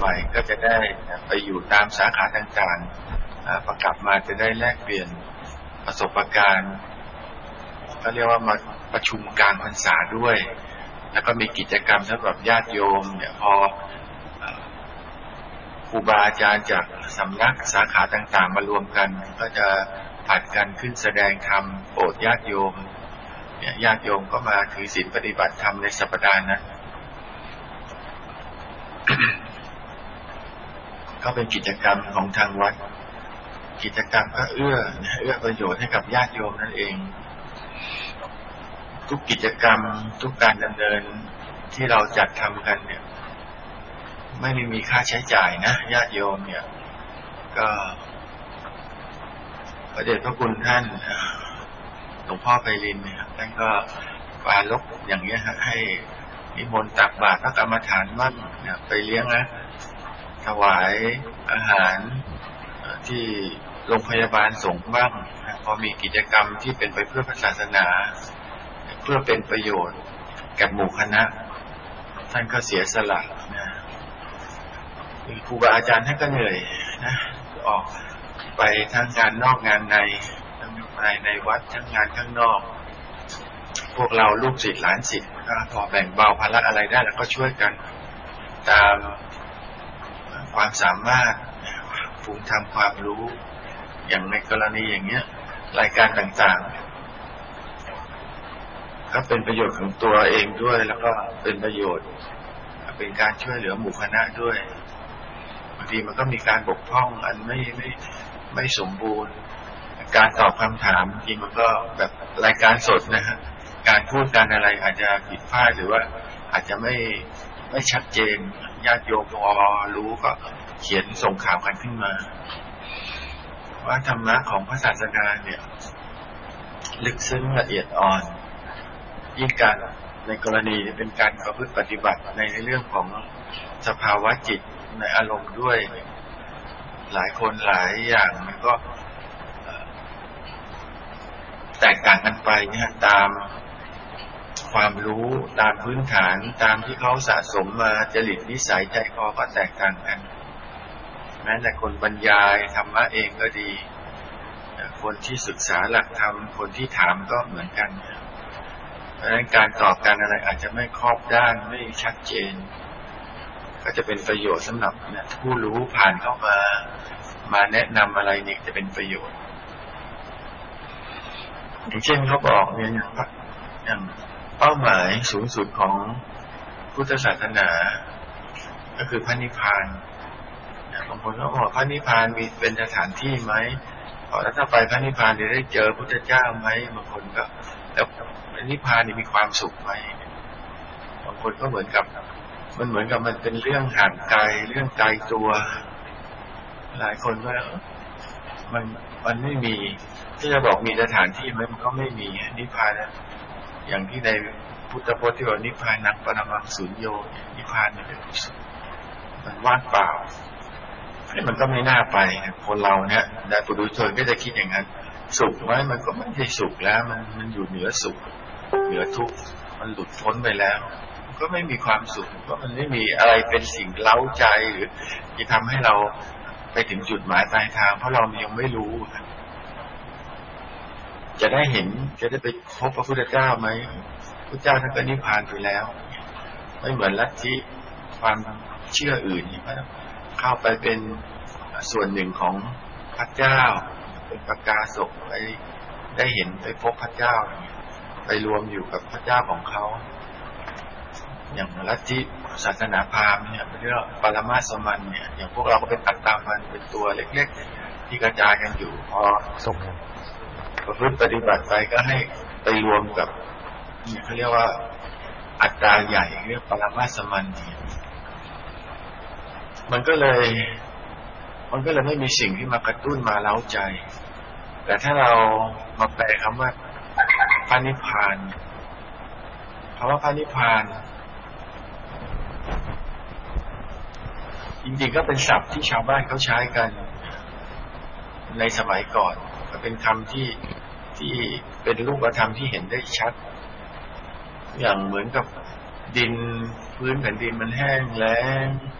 ก็จะได้ไปอยู่ตามสาขาต่างๆพอกลับมาจะได้แลกเปลี่ยนประสบการณ์ก็เรียกว่ามาประชุมกลางพรรษาด้วยแล้วก็มีกิจกรรมสำหรับญาติโยมเนี่ยพอครูบาอาจารย์จากสำนักสาขาต่างๆมารวมกันก็จะผัดกันขึ้นแสดงธรรมโปรดญาติโยมเนี่ยญาติโยมก็มาถือศีลปฏิบัติธรรมในสัปดาห์นั้น ก็เป็นกิจกรรมของทางวัดกิจกรรมก็เอื้อประโยชน์ให้กับญาติโยมนั่นเองทุกกิจกรรมทุกการดำเนินที่เราจัดทำกันเนี่ยไม่ได้มีค่าใช้จ่ายนะญาติโยมเนี่ยก็พระเดชพระคุณท่านหลวงพ่อไพลินเนี่ยท่านก็ปรารภอย่างนี้ให้นิมนต์ตักบาตรพระกรรมฐานมั่งเนี่ยไปเลี้ยงนะถวายอาหารที่โรงพยาบาลสงฆ์บ้างพอมีกิจกรรมที่เป็นไปเพื่อพระศาสนาเพื่อเป็นประโยชน์แก่หมู่คณะท่านก็เสียสละนะครูบาอาจารย์ท่านก็เหนื่อยนะออกไปทั้งงานนอกงานในทั้งในวัดทั้งงานข้างนอกพวกเราลูกศิษย์หลานศิษย์ก็พอแบ่งเบาภาระอะไรได้แล้วก็ช่วยกันตามความสามารถภูมิธรรมความรู้อย่างในกรณีอย่างเงี้ยรายการต่างๆก็เป็นประโยชน์ของตัวเองด้วยแล้วก็เป็นประโยชน์เป็นการช่วยเหลือหมู่คณะด้วยบางทีมันก็มีการบกพร่องอันไม่สมบูรณ์การตอบคำถามจริงมันก็แบบรายการสดนะฮะการพูดการอะไรอาจจะผิดพลาดหรือว่าอาจจะไม่ชัดเจนญาติโยมพอรู้ก็เขียนส่งข่าวกันขึ้นมาว่าธรรมะของพระศาสนาเนี่ยลึกซึ้งละเอียดอ่อนยิ่งการในกรณีเป็นการประพฤติปฏิบัติในเรื่องของสภาวะจิตในอารมณ์ด้วยหลายคนหลายอย่างมันก็แตกต่างกันไปเนี่ยตามความรู้ตามพื้นฐานตามที่เขาสะสมมาจริตนิสัยใจคอก็แตกต่างกันแม้แต่คนบรรยายธรรมะเองก็ดีคนที่ศึกษาหลักธรรมคนที่ถามก็เหมือนกันเพราะฉะนั้นการตอบกันอะไรอาจจะไม่ครอบด้านไม่ชัดเจนก็จะเป็นประโยชน์สำหรับผู้รู้ผ่านเข้ามาแนะนำอะไรเนี่ยจะเป็นประโยชน์อย่างเช่นเขาบอกเนี่ยอย่างเป้าหมายสูงสุดของพุทธศาสนาก็คือพระนิพพานบางคนก็บอกพระนิพพานมีเป็นสถานที่ไหมแล้วถ้าไปพระนิพพานจะได้เจอพุทธเจ้าไหมบางคนก็แล้วพระนิพพานมีความสุขไหมบางคนก็เหมือนกับมันเป็นเรื่องห่างไกลเรื่องไกลตัวหลายคนก็มันไม่มีที่จะบอกมีสถานที่ไหมมันก็ไม่มีนิพพานอย่างที่ในพุทธพจน์ที่บอกนิพพานังปรมังสุญโญนิพพานเป็นสุขมันว่างเปล่ามันก็ไม่น่าไปคนเราเนี่ยแต่ปุถุชนก็จะคิดอย่างนั้นสุขไหมมันก็ไม่ใช่สุขแล้วมันอยู่เหนือสุขเหนือทุกข์มันหลุดพ้นไปแล้วก็ไม่มีความสุขเพราะมันไม่มีอะไรเป็นสิ่งเร้าใจหรือที่ทำให้เราไปถึงจุดหมายปลายทางเพราะเรายังไม่รู้จะได้เห็นจะได้ไปพบพระพุทธเจ้าไหมพระเจ้าท่านก็นิพพานไปแล้วไม่เหมือนลัทธิความเชื่ออื่นที่เข้าไปเป็นส่วนหนึ่งของพระเจ้าเป็นประกาศกไปได้เห็นไปพบพระเจ้าไปรวมอยู่กับพระเจ้าของเขาอย่างลัทธิศาสนาพราหมณ์เนี่ยเรียกว่าปรมาสมันเนี่ยอย่างพวกเราก็เป็นอัตตามันเป็นตัวเล็กๆที่กระจายกันอยู่พอส่งประพฤติปฏิบัติไปก็ให้ไปรวมกับเนี่ยเขาเรียกว่าอัตตาใหญ่เรียกปรมาสมันเนี่ยมันก็เลยไม่มีสิ่งที่มากระตุ้นมาเร้าใจแต่ถ้าเรามาแปลคำว่าพระนิพพานคำว่าพระนิพพานจริงๆก็เป็นศัพท์ที่ชาวบ้านเขาใช้กันในสมัยก่อนก็เป็นคำที่เป็นรูปธรรมที่เห็นได้ชัดอย่างเหมือนกับดินพื้นแผ่นดินมันแห้งแล้ง